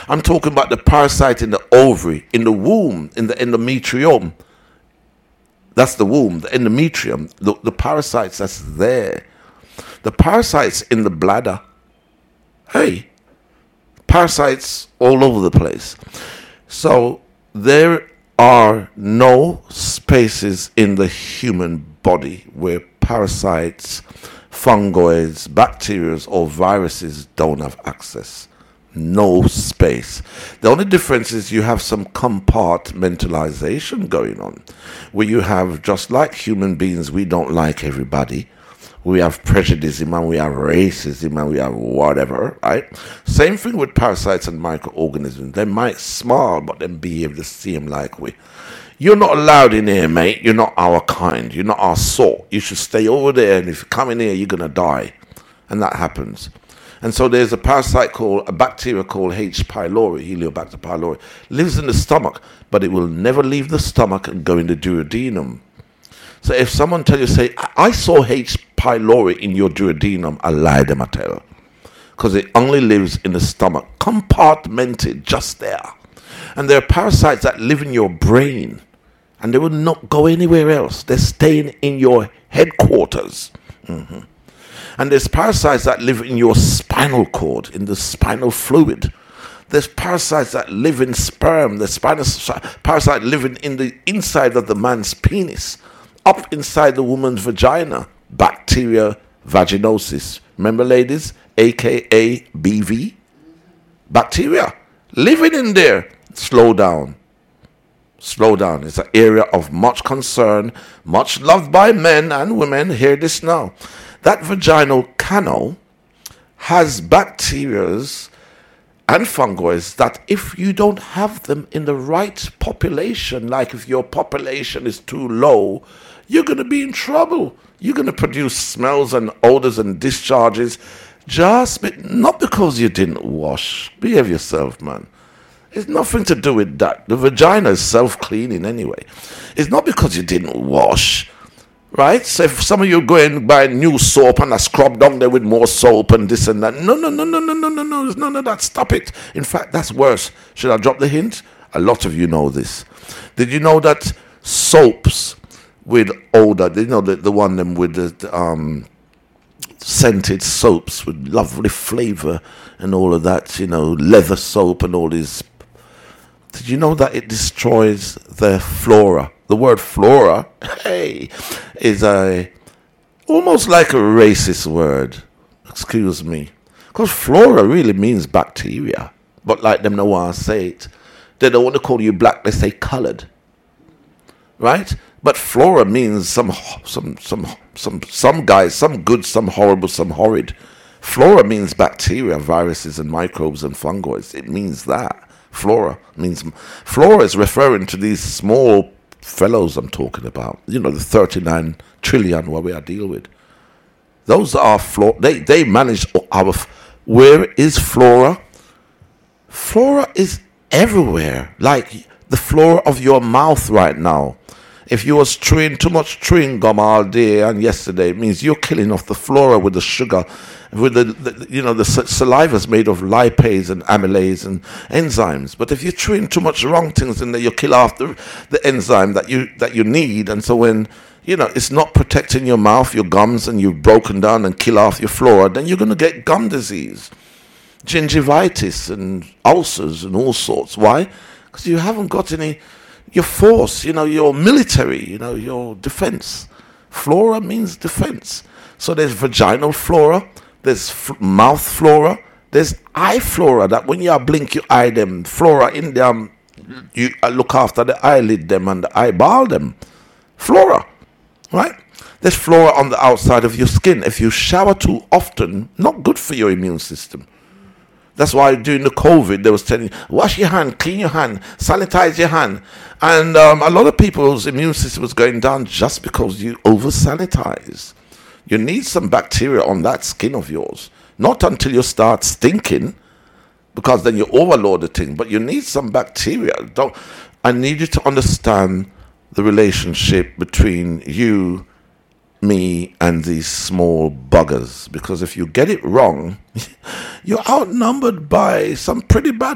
I'm talking about the parasite in the ovary, in the womb, in the endometrium. That's the womb, the endometrium, the parasites that's there. The parasites in the bladder. Hey, parasites all over the place. So there are no spaces in the human body where parasites, fungoids, bacteria, or viruses don't have access. No space. The only difference is you have some compartmentalization going on, where you have, just like human beings, we don't like everybody. We have prejudice and we have racism and we have whatever, right? Same thing with parasites and microorganisms. They might smile, but then behave the same like we. You're not allowed in here, mate. You're not our kind. You're not our sort. You should stay over there, and if you come in here, you're going to die. And that happens. And so there's a bacteria called H. pylori, Helicobacter pylori, lives in the stomach, but it will never leave the stomach and go in the duodenum. So if someone tells you, say, I saw H. pylori in your duodenum, I lie them, I tell. Because it only lives in the stomach, compartmented just there. And there are parasites that live in your brain, and they will not go anywhere else. They're staying in your headquarters. Mm-hmm. And there's parasites that live in your spinal cord, in the spinal fluid. There's parasites that live in sperm. There's parasites living in the inside of the man's penis, up inside the woman's vagina. Bacteria vaginosis. Remember, ladies? AKA BV? Bacteria living in there. Slow down. Slow down. It's an area of much concern, much loved by men and women. Hear this now. That vaginal canal has bacteria and fungoids that if you don't have them in the right population, like if your population is too low, you're going to be in trouble. You're going to produce smells and odors and discharges not because you didn't wash. Behave yourself, man. It's nothing to do with that. The vagina is self-cleaning anyway. It's not because you didn't wash, right? So if some of you go and buy new soap and I scrub down there with more soap and this and that. No. There's none of that. Stop it. In fact, that's worse. Should I drop the hint? A lot of you know this. Did you know that soaps with odor, you know, the one them with the scented soaps with lovely flavor and all of that, you know, leather soap and all these. Did you know that it destroys the flora? The word flora, hey, is almost like a racist word. Excuse me. Because flora really means bacteria. But like them no one say it. They don't want to call you black, they say colored. Right? But flora means some guys, some good, some horrible, some horrid. Flora means bacteria, viruses, and microbes and fungoids. It means that. Flora is referring to these small fellows I'm talking about. You know, the 39 trillion what we are dealing with. Those are flora. They manage our. Where is flora? Flora is everywhere. Like the flora of your mouth right now. If you was chewing too much chewing gum all day and yesterday, it means you're killing off the flora with the sugar, with the saliva is made of lipase and amylase and enzymes. But if you're chewing too much wrong things in there, you kill off the enzyme that you need. And so when it's not protecting your mouth, your gums, and you've broken down and kill off your flora, then you're going to get gum disease, gingivitis, and ulcers and all sorts. Why? Because you haven't got any. Your force, your military, your defense. Flora means defense. So there's vaginal flora, there's mouth flora, there's eye flora, that when you blink your eye, them flora in them, you look after the eyelid them and the eyeball them. Flora, right? There's flora on the outside of your skin. If you shower too often, not good for your immune system. That's why during the COVID, they was telling you, wash your hand, clean your hand, sanitize your hand. And a lot of people's immune system was going down just because you over-sanitize. You need some bacteria on that skin of yours. Not until you start stinking, because then you overload the thing. But you need some bacteria. I need you to understand the relationship between you, me, and these small buggers. Because if you get it wrong, you're outnumbered by some pretty bad